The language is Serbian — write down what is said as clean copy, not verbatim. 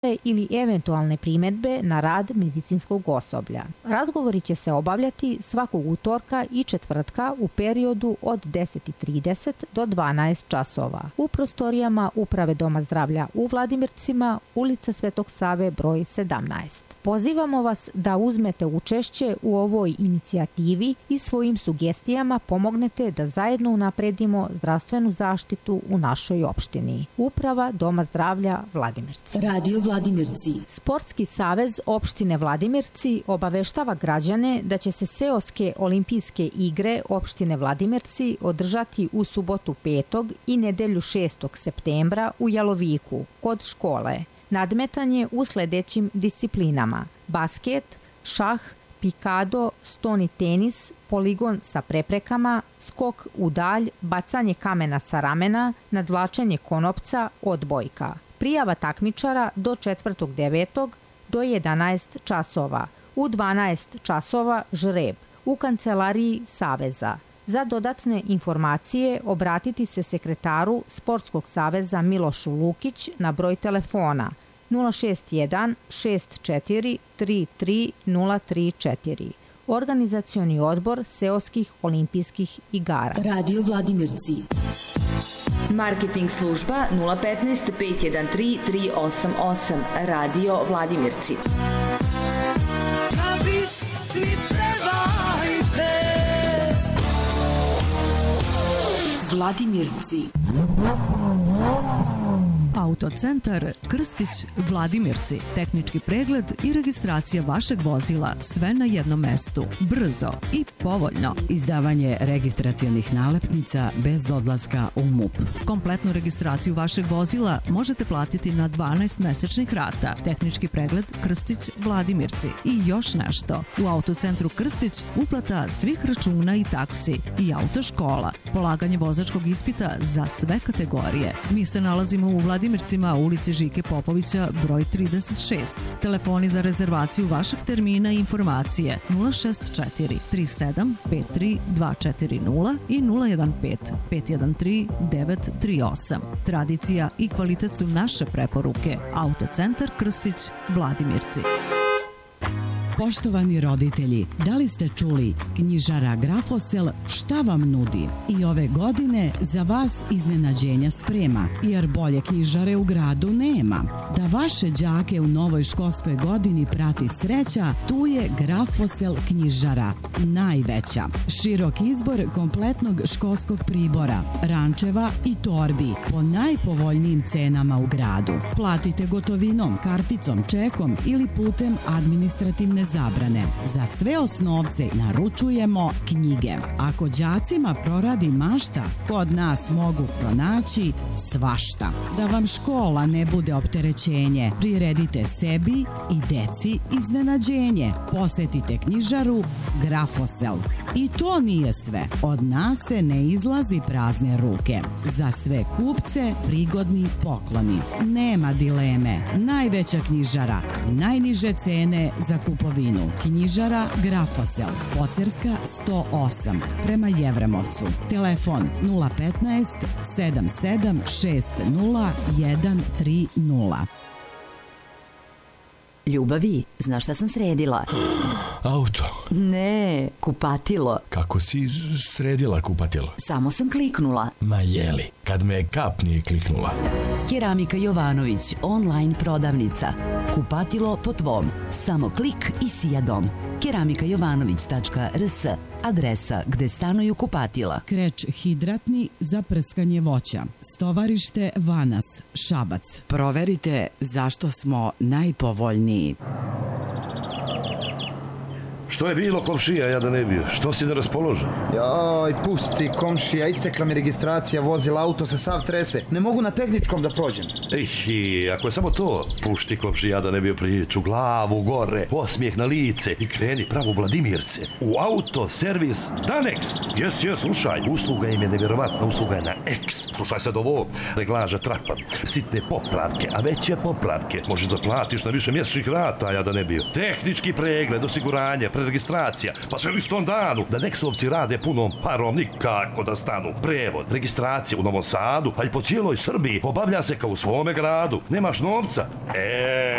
ili eventualne primjedbe na rad medicinskog osoblja. Razgovori će se obavljati svakog utorka i četvrtka u periodu od 10:30 do 12 časova u prostorijama Uprave Doma zdravlja u Vladimircima, ulica Svetog Save broj 17. Pozivamo vas da uzmete učešće u ovoj inicijativi i svojim sugestijama pomognete da zajedno unapredimo zdravstvenu zaštitu u našoj opštini. Uprava Doma zdravlja Vladimirci. Radio Vladimirci. Sportski savez opštine Vladimirci obaveštava građane da će se seoske olimpijske igre opštine Vladimirci održati u subotu 5. i nedelju 6. septembra u Jaloviku kod škole. Nadmetanje u sledećim disciplinama: basket, šah, pikado, stoni tenis, poligon sa preprekama, skok u dalj, bacanje kamena sa ramena, nadvlačenje konopca, odbojka. Prijava takmičara do 4.9. do 11 časova. U 12 časova žreb u kancelariji Saveza. Za dodatne informacije obratiti se sekretaru Sportskog saveza Milošu Lukić na broj telefona 061 64 33 034. Organizacioni odbor seoskih olimpijskih igara. Radio Vladimirci. Marketing služba 015 513 388. Radio Vladimirci. Vladimirci. Autocentar Krstić Vladimirci. Tehnički pregled i registracija vašeg vozila, sve na jednom mestu. Brzo i povoljno. Izdavanje registracionih nalepnica bez odlaska u MUP. Kompletnu registraciju vašeg vozila možete platiti na 12 mesečnih rata. Tehnički pregled Krstić Vladimirci. I još nešto. U Autocentru Krstić uplata svih računa i taksi i autoškola. Polaganje vozačkog ispita za sve kategorije. Mi se nalazimo u Vladimircima, ulici Žike Popovića, broj 36. Telefoni za rezervaciju vašeg termina i informacije 064 37 53 240 i 015 513 938. Tradicija i kvalitet su naše preporuke. Autocentar Krstić Vladimirci. Poštovani roditelji, da li ste čuli? Knjižara Grafosel šta vam nudi? I ove godine za vas iznenađenja sprema, jer bolje knjižare u gradu nema. Da vaše đake u novoj školskoj godini prati sreća, tu je Grafosel knjižara, najveća. Širok izbor kompletnog školskog pribora, rančeva i torbi po najpovoljnijim cenama u gradu. Platite gotovinom, karticom, čekom ili putem administrativne zabrane. Za sve osnovce naručujemo knjige. Ako đacima proradi mašta, kod nas mogu pronaći svašta. Da vam škola ne bude opterećenje, priredite sebi i deci iznenađenje. Posetite knjižaru Grafosel. I to nije sve. Od nas se ne izlazi prazne ruke. Za sve kupce prigodni pokloni. Nema dileme. Najveća knjižara, najniže cene za kupovinu. Knjižara Grafosel, Pocerska 108, prema Jevremovcu. Telefon 015 77 60 130. Ljubavi, znaš šta sam sredila? Auto. Ne, kupatilo. Kako si sredila kupatilo? Samo sam kliknula. Ma jeli, kad me kap nije kliknula. Keramika Jovanović, online prodavnica. Kupatilo po tvom. Samo klik i sija dom. keramikajovanović.rs, adresa gde stanuju kupatila. Kreč hidratni za prskanje voća. Stovarište Vanas, Šabac. Proverite zašto smo najpovoljniji. Što je bilo, komšija, ja da ne bio? Što si neraspoložen? Joj, pusti, komšija, istekla mi registracija vozila, auto se sav trese. Ne mogu na tehničkom da prođem. Ako je samo to, pušti, komšija, da ne bio priču, glavu gore, osmijeh na lice i kreni pravo u Vladimirce. U auto, servis, Danex. Jes, slušaj, usluga im je nevjerovatna, usluga je na X. Slušaj sad ovo, reglaža trapa, sitne popravke, a veće popravke. Možeš da platiš na više mjesečnih rata, ja da ne bio. Tehnički pregled, osiguranje, preregistracija, pa sve u istom danu. Da Nexovci rade punom parom, nikako da stanu. Prevod, registracija u Novom Sadu, a i po cijeloj Srbiji obavlja se kao u svome gradu. Nemaš novca?